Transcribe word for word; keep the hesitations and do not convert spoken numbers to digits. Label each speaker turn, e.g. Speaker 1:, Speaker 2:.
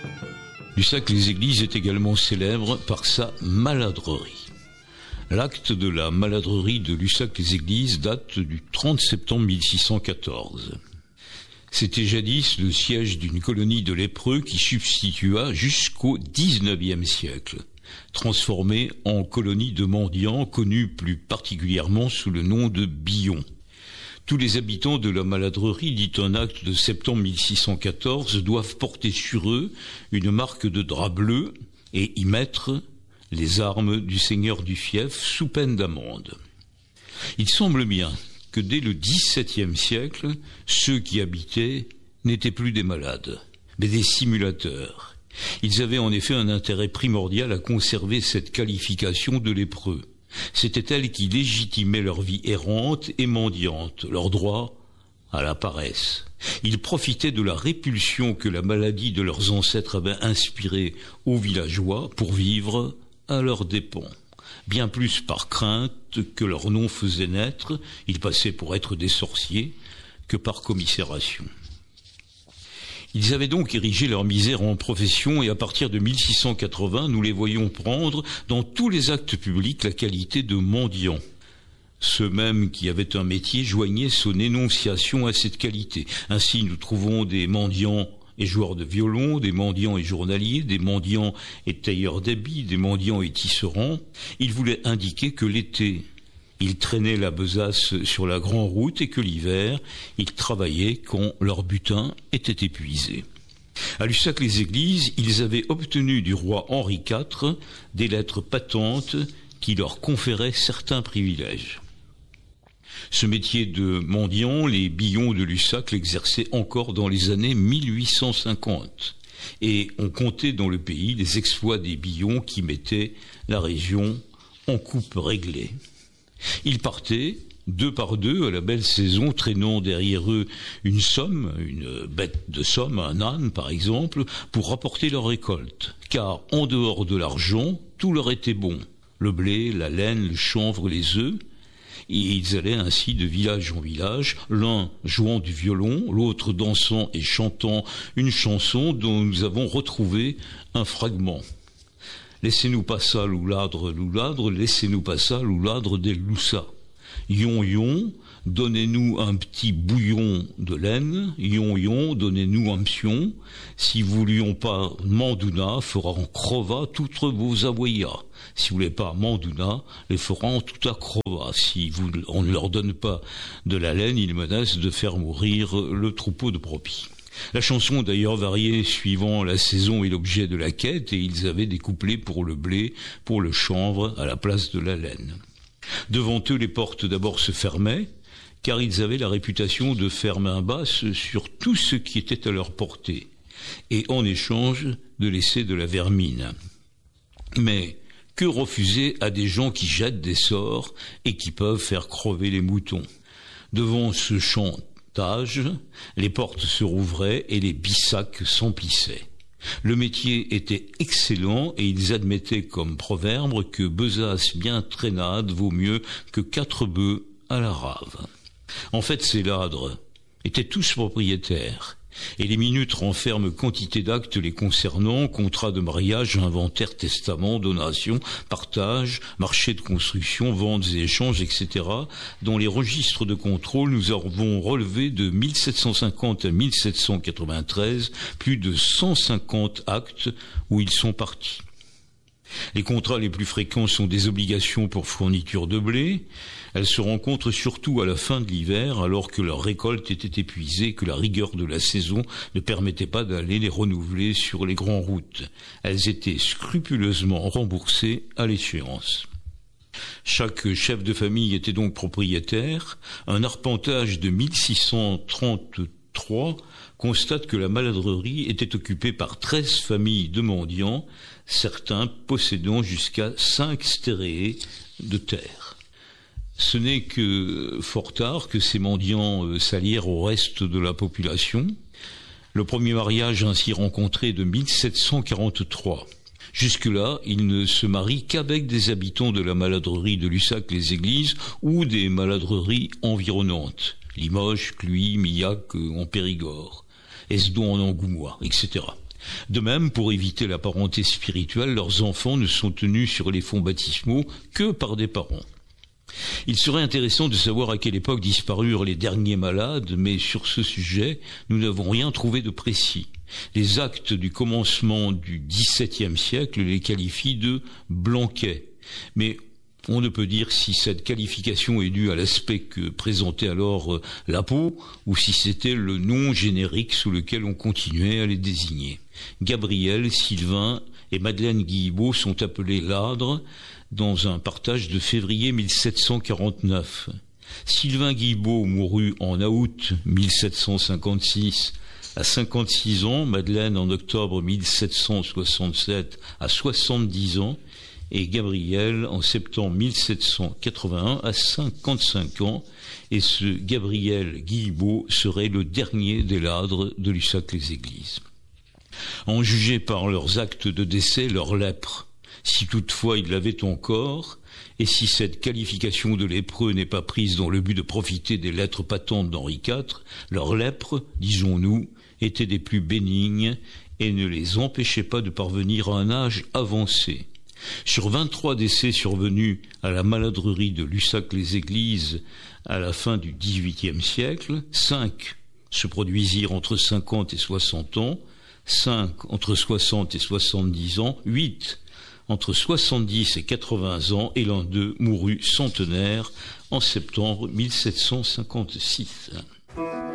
Speaker 1: Lussac-les-Églises est également célèbre par sa maladrerie. L'acte de la maladrerie de Lussac-les-Églises date du trente septembre mille six cent quatorze. C'était jadis le siège d'une colonie de lépreux qui substitua jusqu'au dix-neuvième siècle, transformée en colonie de mendiants connue plus particulièrement sous le nom de Billons. Tous les habitants de la maladrerie, dit un acte de septembre mille six cent quatorze, doivent porter sur eux une marque de drap bleu et y mettre les armes du seigneur du fief sous peine d'amende. Il semble bien que dès le dix-septième siècle, ceux qui habitaient n'étaient plus des malades, mais des simulateurs. Ils avaient en effet un intérêt primordial à conserver cette qualification de lépreux. C'était elle qui légitimait leur vie errante et mendiante, leur droit à la paresse. Ils profitaient de la répulsion que la maladie de leurs ancêtres avait inspirée aux villageois pour vivre à leurs dépens. Bien plus par crainte que leur nom faisait naître, ils passaient pour être des sorciers, que par commisération. Ils avaient donc érigé leur misère en profession et à partir de mille six cent quatre-vingts, nous les voyons prendre dans tous les actes publics la qualité de mendiants. Ceux mêmes qui avaient un métier joignaient son énonciation à cette qualité. Ainsi, nous trouvons des mendiants et joueurs de violon, des mendiants et journaliers, des mendiants et tailleurs d'habits, des mendiants et tisserands. Ils voulaient indiquer que l'été, ils traînaient la besace sur la grande route et que l'hiver, ils travaillaient quand leur butin était épuisé. À Lussac-les-Églises, ils avaient obtenu du roi Henri quatre des lettres patentes qui leur conféraient certains privilèges. Ce métier de mendiant, les Billons de Lussac l'exerçaient encore dans les années mille huit cent cinquante. Et on comptait dans le pays les exploits des Billons qui mettaient la région en coupe réglée. Ils partaient, deux par deux, à la belle saison, traînant derrière eux une somme, une bête de somme, un âne par exemple, pour rapporter leur récolte. Car en dehors de l'argent, tout leur était bon. Le blé, la laine, le chanvre, les œufs. Et ils allaient ainsi de village en village, l'un jouant du violon, l'autre dansant et chantant une chanson dont nous avons retrouvé un fragment. Laissez-nous pas ça, louladre, louladre, laissez-nous pas ça, louladre des loussas. Yon, yon, donnez-nous un petit bouillon de laine, yon, yon, donnez-nous un psion. Si vous voulions pas mandouna, fera en crova toutes vos avoyas. Si vous voulez pas mandouna, les fera en tout à crova. Si vous, on ne leur donne pas de la laine, ils menacent de faire mourir le troupeau de brebis. La chanson d'ailleurs variait suivant la saison et l'objet de la quête, et ils avaient des couplets pour le blé, pour le chanvre, à la place de la laine. Devant eux, les portes d'abord se fermaient, car ils avaient la réputation de faire main basse sur tout ce qui était à leur portée, et en échange de laisser de la vermine. Mais que refuser à des gens qui jettent des sorts et qui peuvent faire crever les moutons? Devant ce chant les portes se rouvraient et les bissacs s'emplissaient. Le métier était excellent et ils admettaient comme proverbe que besace bien traînade vaut mieux que quatre bœufs à la rave. En fait, ces ladres étaient tous propriétaires et les minutes renferment quantité d'actes les concernant, contrat de mariage, inventaire, testament, donation, partage, marché de construction, ventes et échanges, et cetera. Dans les registres de contrôle, nous avons relevé de mille sept cent cinquante à mille sept cent quatre-vingt-treize plus de cent cinquante actes où ils sont partis. Les contrats les plus fréquents sont des obligations pour fourniture de blé. Elles se rencontrent surtout à la fin de l'hiver, alors que leur récolte était épuisée et que la rigueur de la saison ne permettait pas d'aller les renouveler sur les grandes routes. Elles étaient scrupuleusement remboursées à l'échéance. Chaque chef de famille était donc propriétaire. Un arpentage de mille six cent trente-trois constate que la maladrerie était occupée par treize familles de mendiants, certains possédant jusqu'à cinq stéréés de terre. Ce n'est que fort tard que ces mendiants s'allièrent au reste de la population. Le premier mariage ainsi rencontré de mille sept cent quarante-trois. Jusque-là, ils ne se marient qu'avec des habitants de la maladrerie de Lussac-les-Églises ou des maladreries environnantes, Limoges, Cluis, Millac en Périgord, Esdon en Angoumois, et cetera. De même, pour éviter la parenté spirituelle, leurs enfants ne sont tenus sur les fonds baptismaux que par des parents. Il serait intéressant de savoir à quelle époque disparurent les derniers malades, mais sur ce sujet, nous n'avons rien trouvé de précis. Les actes du commencement du dix-septième siècle les qualifient de blanquets, mais on ne peut dire si cette qualification est due à l'aspect que présentait alors la peau ou si c'était le nom générique sous lequel on continuait à les désigner. Gabriel, Sylvain et Madeleine Guilbeault sont appelés Ladres dans un partage de février mille sept cent quarante-neuf. Sylvain Guilbeault mourut en août mille sept cent cinquante-six à cinquante-six ans, Madeleine en octobre mille sept cent soixante-sept à soixante-dix ans, et Gabriel en septembre mille sept cent quatre-vingt-un à cinquante-cinq ans, et ce Gabriel Guilbeault serait le dernier des Ladres de Lussac-les-Églises. En juger par leurs actes de décès, leur lèpre, si toutefois ils l'avaient encore, et si cette qualification de lépreux n'est pas prise dans le but de profiter des lettres patentes d'Henri quatre, leur lèpre, disons-nous, était des plus bénignes et ne les empêchait pas de parvenir à un âge avancé. Sur vingt-trois décès survenus à la maladrerie de Lussac-les-Églises à la fin du dix-huitième siècle, cinq se produisirent entre cinquante et soixante ans, cinq entre soixante et soixante-dix ans, huit entre soixante-dix et quatre-vingts ans, et l'un d'eux mourut centenaire en septembre mille sept cent cinquante-six.